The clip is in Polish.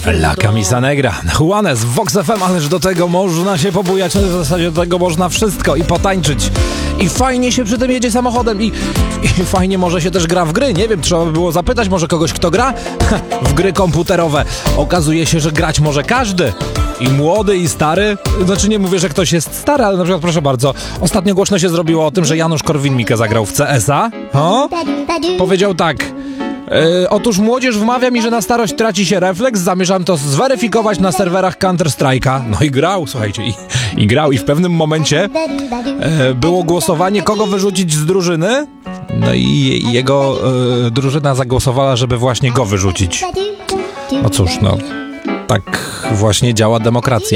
La Camisa Negra, Juanes, Vox FM, ależ do tego można się pobujać, w zasadzie do tego można wszystko i potańczyć. I fajnie się przy tym jedzie samochodem i fajnie może się też gra w gry. Nie wiem, trzeba by było zapytać może kogoś, kto gra w gry komputerowe. Okazuje się, że grać może każdy. I młody, i stary. Znaczy nie mówię, że ktoś jest stary, ale na przykład proszę bardzo, ostatnio głośno się zrobiło o tym, że Janusz Korwin-Mikke zagrał w CS-a. Powiedział tak. Otóż młodzież wmawia mi, że na starość traci się refleks. Zamierzam to zweryfikować na serwerach Counter-Strike'a. No i grał, słuchajcie, i grał. I w pewnym momencie było głosowanie, kogo wyrzucić z drużyny. No i jego drużyna zagłosowała, żeby właśnie go wyrzucić. No cóż, no tak właśnie działa demokracja.